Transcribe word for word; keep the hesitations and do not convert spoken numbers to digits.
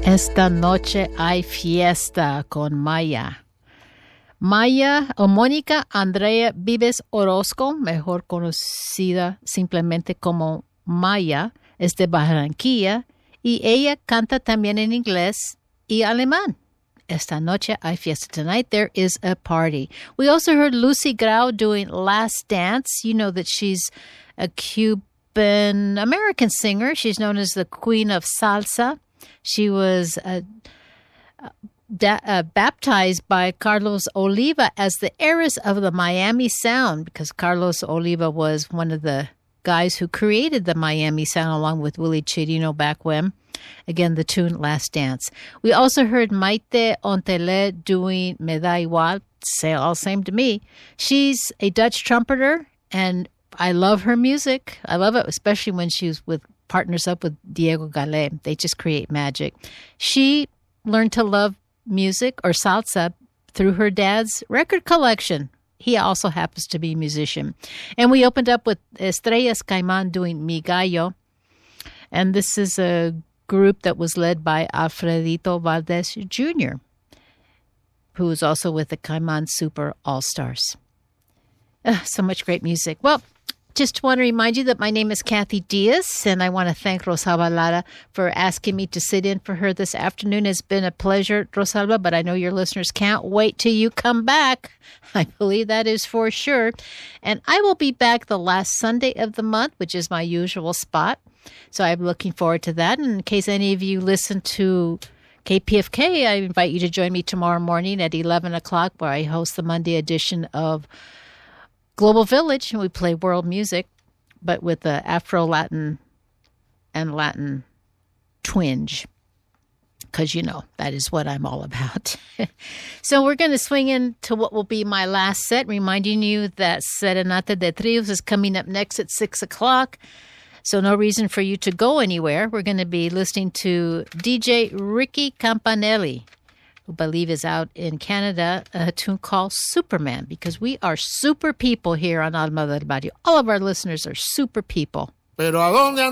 Esta noche hay fiesta con Maya. Maya o Mónica Andrea Vives Orozco, mejor conocida simplemente como Maya, es de Barranquilla y ella canta también en inglés y alemán. Esta noche hay fiesta. Tonight there is a party. We also heard Lucy Grau doing Last Dance. You know that she's a Cuban-American singer. She's known as the Queen of Salsa. She was uh, da- uh, baptized by Carlos Oliva as the heiress of the Miami Sound because Carlos Oliva was one of the guys who created the Miami Sound along with Willie Chirino back when. Again, the tune Last Dance. We also heard Maite Ontele doing Me Da Igual, say all same to me. She's a Dutch trumpeter, and I love her music. I love it, especially when she's with partners up with Diego Galé. They just create magic. She learned to love music or salsa through her dad's record collection. He also happens to be a musician. And we opened up with Estrellas Caimán doing Mi Gallo. And this is a group that was led by Alfredito Valdez Junior, who was also with the Caimán Super All-Stars. Uh, so much great music. Well, just want to remind you that my name is Kathy Diaz, and I want to thank Rosalba Lara for asking me to sit in for her this afternoon. It's been a pleasure, Rosalba, but I know your listeners can't wait till you come back. I believe that is for sure. And I will be back the last Sunday of the month, which is my usual spot. So I'm looking forward to that. And in case any of you listen to K P F K, I invite you to join me tomorrow morning at eleven o'clock, where I host the Monday edition of Global Village, and we play world music, but with the Afro-Latin and Latin twinge, because, you know, that is what I'm all about. So we're going to swing into what will be my last set, reminding you that Serenata de Trios is coming up next at six o'clock, so no reason for you to go anywhere. We're going to be listening to D J Ricky Campanelli, who I believe is out in Canada, a tune called Superman, because we are super people here on Alma del Barrio. All of our listeners are super people. Pero ¿a dónde